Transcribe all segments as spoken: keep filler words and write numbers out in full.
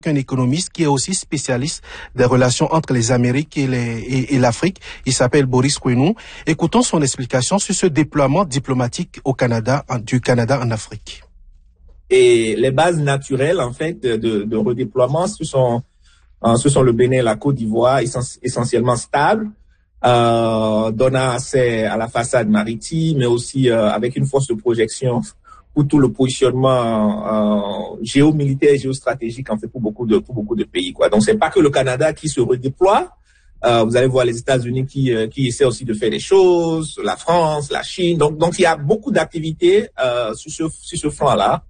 un économiste qui est aussi spécialiste des relations entre les Amériques et, les, et, et l'Afrique. Il s'appelle Boris Kouenou. Écoutons son explication sur ce déploiement diplomatique au Canada, du Canada en Afrique. Et les bases naturelles, en fait, de, de, de redéploiement, ce sont, euh, ce sont le Bénin et la Côte d'Ivoire, essentiellement stables, euh, donnant accès à la façade maritime, mais aussi euh, avec une force de projection pour tout le positionnement euh, géomilitaire et géostratégique en fait pour beaucoup de pour beaucoup de pays quoi. Donc c'est pas que le Canada qui se redéploie. Euh, vous allez voir les États-Unis qui euh, qui essaient aussi de faire des choses, la France, la Chine. Donc donc il y a beaucoup d'activités euh, sur ce sur ce front-là.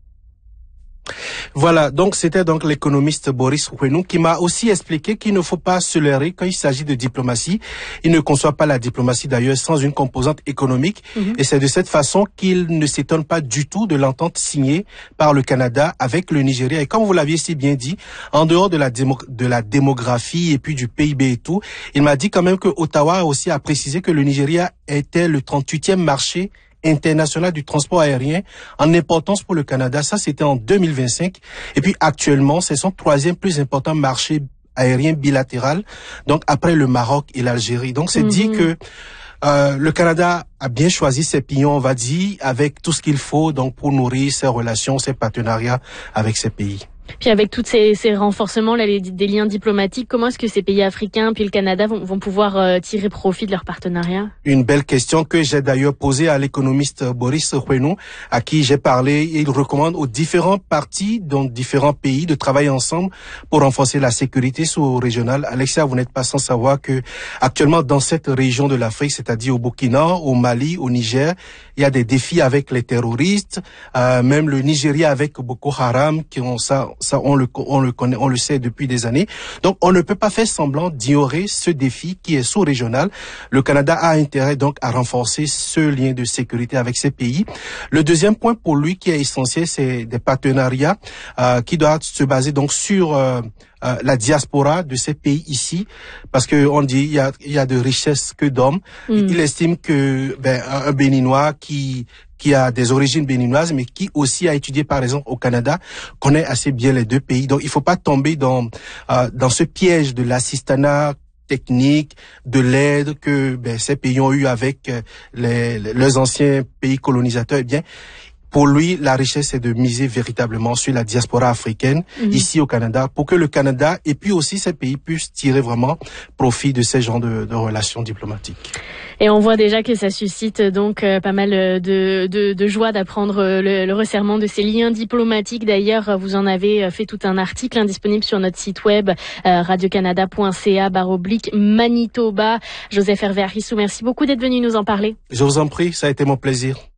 Voilà, donc c'était donc l'économiste Boris Kouenou qui m'a aussi expliqué qu'il ne faut pas se leurrer quand il s'agit de diplomatie. Il ne conçoit pas la diplomatie d'ailleurs sans une composante économique. Mm-hmm. Et c'est de cette façon qu'il ne s'étonne pas du tout de l'entente signée par le Canada avec le Nigeria. Et comme vous l'aviez si bien dit, en dehors de la, démo- de la démographie et puis du P I B et tout, il m'a dit quand même que Ottawa aussi a précisé que le Nigeria était le trente-huitième marché international du transport aérien en importance pour le Canada. Ça, c'était en deux mille vingt-cinq. Et puis, actuellement, c'est son troisième plus important marché aérien bilatéral. Donc, après le Maroc et l'Algérie. Donc, c'est mm-hmm. dit que euh, le Canada a bien choisi ses pions, on va dire, avec tout ce qu'il faut donc pour nourrir ses relations, ses partenariats avec ces pays. Puis avec tous ces, ces renforcements là, les, des liens diplomatiques, comment est-ce que ces pays africains puis le Canada vont, vont pouvoir euh, tirer profit de leur partenariat? Une belle question que j'ai d'ailleurs posée à l'économiste Boris Kouenou, à qui j'ai parlé. Il recommande aux différents partis, dans différents pays, de travailler ensemble pour renforcer la sécurité sous-régionale. Alexia, vous n'êtes pas sans savoir que actuellement dans cette région de l'Afrique, c'est-à-dire au Burkina, au Mali, au Niger, il y a des défis avec les terroristes, euh, même le Nigeria avec Boko Haram, qui ont ça. Ça, on le, on le connaît, on le sait depuis des années. Donc, on ne peut pas faire semblant d'ignorer ce défi qui est sous-régional. Le Canada a intérêt, donc, à renforcer ce lien de sécurité avec ces pays. Le deuxième point pour lui qui est essentiel, c'est des partenariats, euh, qui doivent se baser, donc, sur, euh, Euh, la diaspora de ces pays ici, parce que on dit il y a il y a de richesses que d'hommes. Mm. Il estime que ben un Béninois qui qui a des origines béninoises, mais qui aussi a étudié par exemple au Canada, connaît assez bien les deux pays. Donc il faut pas tomber dans euh, dans ce piège de l'assistanat technique, de l'aide que ben, ces pays ont eu avec euh, les, les leurs anciens pays colonisateurs. Eh bien, pour lui, la richesse, c'est de miser véritablement sur la diaspora africaine, mmh. ici au Canada, pour que le Canada et puis aussi ces pays puissent tirer vraiment profit de ces genres de, de relations diplomatiques. Et on voit déjà que ça suscite donc euh, pas mal de, de, de joie d'apprendre le, le resserrement de ces liens diplomatiques. D'ailleurs, vous en avez fait tout un article hein, disponible sur notre site web euh, radiocanada point c a barre oblique Manitoba. Joseph Hervé Arissou, merci beaucoup d'être venu nous en parler. Je vous en prie, ça a été mon plaisir.